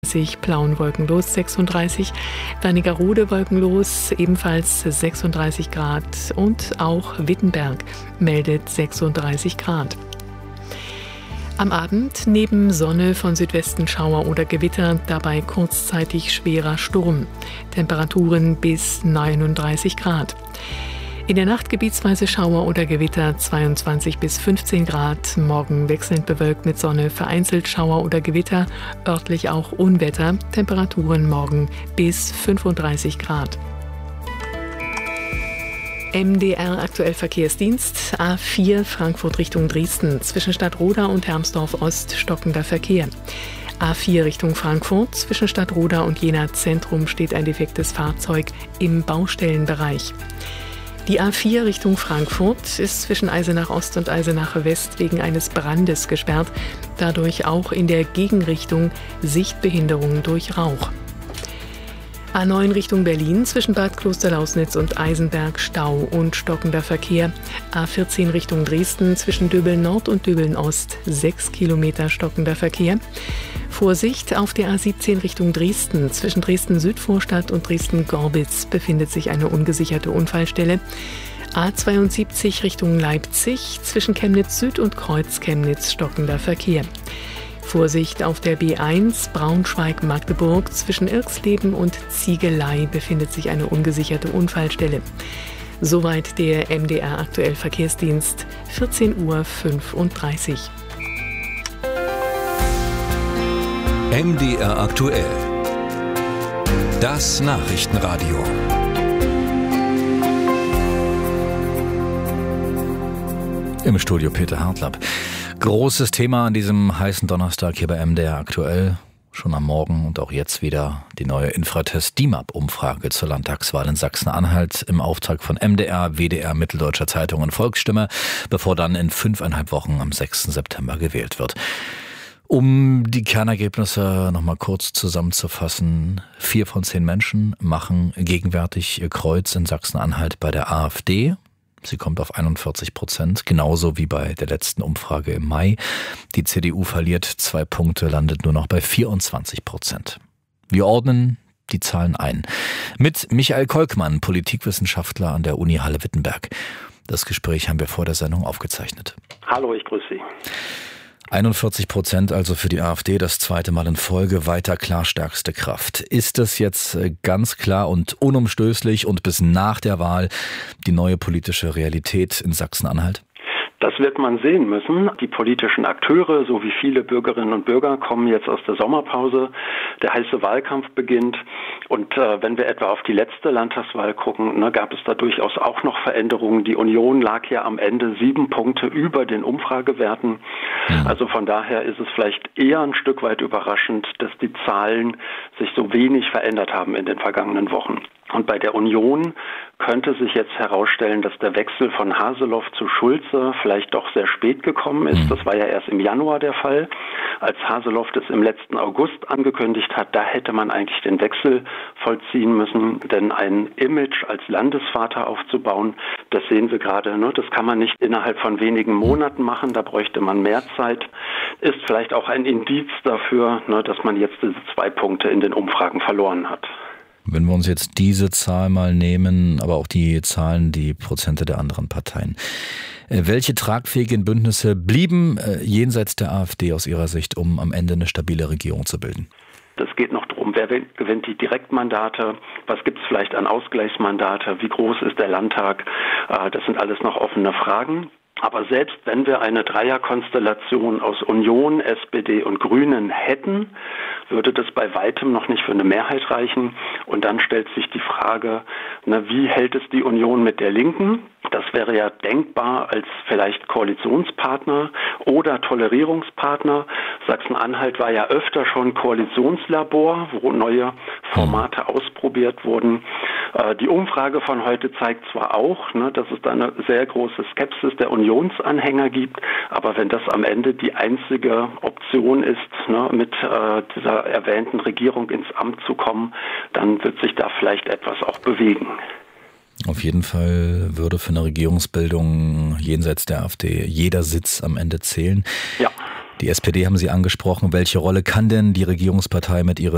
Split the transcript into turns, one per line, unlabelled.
Plauen wolkenlos 36, Wernigerode wolkenlos ebenfalls 36 Grad und auch Wittenberg meldet 36 Grad. Am Abend neben Sonne von Südwesten Schauer oder Gewitter, dabei kurzzeitig schwerer Sturm. Temperaturen bis 39 Grad. In der Nacht gebietsweise Schauer oder Gewitter 22 bis 15 Grad. Morgen wechselnd bewölkt mit Sonne, vereinzelt Schauer oder Gewitter, örtlich auch Unwetter. Temperaturen morgen bis 35 Grad. MDR aktuell Verkehrsdienst, A4 Frankfurt Richtung Dresden, zwischen Stadtroda und Hermsdorf Ost stockender Verkehr. A4 Richtung Frankfurt, zwischen Stadtroda und Jena Zentrum steht ein defektes Fahrzeug im Baustellenbereich. Die A4 Richtung Frankfurt ist zwischen Eisenach Ost und Eisenach West wegen eines Brandes gesperrt, dadurch auch in der Gegenrichtung Sichtbehinderung durch Rauch. A9 Richtung Berlin, zwischen Bad Klosterlausnitz und Eisenberg Stau und stockender Verkehr. A14 Richtung Dresden, zwischen Döbeln Nord und Döbeln Ost 6 Kilometer stockender Verkehr. Vorsicht auf der A17 Richtung Dresden, zwischen Dresden-Südvorstadt und Dresden-Gorbitz befindet sich eine ungesicherte Unfallstelle. A72 Richtung Leipzig, zwischen Chemnitz Süd und Kreuz Chemnitz stockender Verkehr. Vorsicht auf der B1 Braunschweig-Magdeburg, zwischen Irxleben und Ziegelei befindet sich eine ungesicherte Unfallstelle. Soweit der MDR aktuell Verkehrsdienst, 14:35 Uhr.
MDR aktuell. Das Nachrichtenradio.
Im Studio Peter Hartlapp. Großes Thema an diesem heißen Donnerstag hier bei MDR aktuell. Schon am Morgen und auch jetzt wieder die neue Infratest-DIMAP-Umfrage zur Landtagswahl in Sachsen-Anhalt im Auftrag von MDR, WDR, Mitteldeutscher Zeitung und Volksstimme, bevor dann in 5,5 Wochen am 6. September gewählt wird. Um die Kernergebnisse nochmal kurz zusammenzufassen: 4 von 10 Menschen machen gegenwärtig ihr Kreuz in Sachsen-Anhalt bei der AfD. Sie kommt auf 41%, genauso wie bei der letzten Umfrage im Mai. Die CDU verliert 2 Punkte, landet nur noch bei 24%. Wir ordnen die Zahlen ein. Mit Michael Kolkmann, Politikwissenschaftler an der Uni Halle-Wittenberg. Das Gespräch haben wir vor der Sendung aufgezeichnet.
Hallo, ich grüße Sie.
41% also für die AfD, das zweite Mal in Folge, weiter klar stärkste Kraft. Ist das jetzt ganz klar und unumstößlich und bis nach der Wahl die neue politische Realität in Sachsen-Anhalt?
Das wird man sehen müssen. Die politischen Akteure sowie viele Bürgerinnen und Bürger kommen jetzt aus der Sommerpause. Der heiße Wahlkampf beginnt. Und wenn wir etwa auf die letzte Landtagswahl gucken, gab es da durchaus auch noch Veränderungen. Die Union lag ja am Ende 7 Punkte über den Umfragewerten. Also von daher ist es vielleicht eher ein Stück weit überraschend, dass die Zahlen sich so wenig verändert haben in den vergangenen Wochen. Und bei der Union könnte sich jetzt herausstellen, dass der Wechsel von Haseloff zu Schulze vielleicht doch sehr spät gekommen ist. Das war ja erst im Januar der Fall. Als Haseloff das im letzten August angekündigt hat, da hätte man eigentlich den Wechsel vollziehen müssen. Denn ein Image als Landesvater aufzubauen, das sehen wir gerade, das kann man nicht innerhalb von wenigen Monaten machen. Da bräuchte man mehr Zeit. Ist vielleicht auch ein Indiz dafür, dass man jetzt diese 2 Punkte in den Umfragen verloren hat.
Wenn wir uns jetzt diese Zahl mal nehmen, aber auch die Zahlen, die Prozente der anderen Parteien. Welche tragfähigen Bündnisse blieben jenseits der AfD aus Ihrer Sicht, um am Ende eine stabile Regierung zu bilden?
Es geht noch darum, wer gewinnt die Direktmandate, was gibt es vielleicht an Ausgleichsmandate, wie groß ist der Landtag, das sind alles noch offene Fragen. Aber selbst wenn wir eine Dreierkonstellation aus Union, SPD und Grünen hätten, würde das bei weitem noch nicht für eine Mehrheit reichen. Und dann stellt sich die Frage, wie hält es die Union mit der Linken? Das wäre ja denkbar als vielleicht Koalitionspartner oder Tolerierungspartner. Sachsen-Anhalt war ja öfter schon Koalitionslabor, wo neue Formate ausprobiert wurden. Die Umfrage von heute zeigt zwar auch, dass es da eine sehr große Skepsis der Unionsanhänger gibt, aber wenn das am Ende die einzige Option ist, mit dieser erwähnten Regierung ins Amt zu kommen, dann wird sich da vielleicht etwas auch bewegen.
Auf jeden Fall würde für eine Regierungsbildung jenseits der AfD jeder Sitz am Ende zählen.
Ja.
Die SPD haben Sie angesprochen. Welche Rolle kann denn die Regierungspartei mit ihren